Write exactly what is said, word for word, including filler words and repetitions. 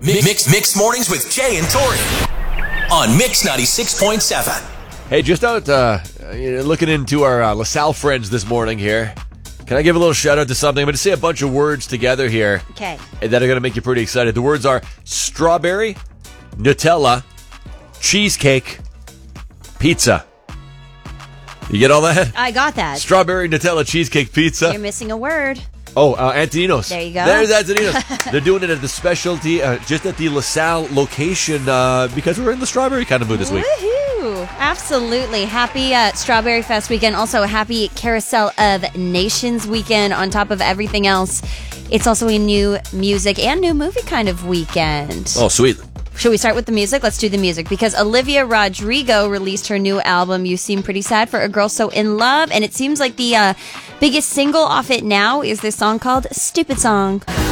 Mix, mix, mix mornings with Jay and Tori on Mix ninety-six point seven. Hey, just out uh, looking into our uh, LaSalle friends this morning here. Can I give a little shout out to something? I'm going to say a bunch of words together here. Okay. That are going to make you pretty excited. The words are strawberry, Nutella, cheesecake, pizza. You get all that? I got that. Strawberry, Nutella, cheesecake, pizza. You're missing a word. Oh, uh, Antoninos. There you go. There's Antoninos. They're doing it at the specialty, uh, just at the LaSalle location, uh, because we're in the strawberry kind of mood this week. Woohoo! Absolutely. Happy uh, Strawberry Fest weekend. Also, happy Carousel of Nations weekend on top of everything else. It's also a new music and new movie kind of weekend. Oh, sweet. Should we start with the music? Let's do the music because Olivia Rodrigo released her new album, You Seem Pretty Sad for a Girl So In Love, and it seems like the uh, biggest single off it now is this song called Stupid Song.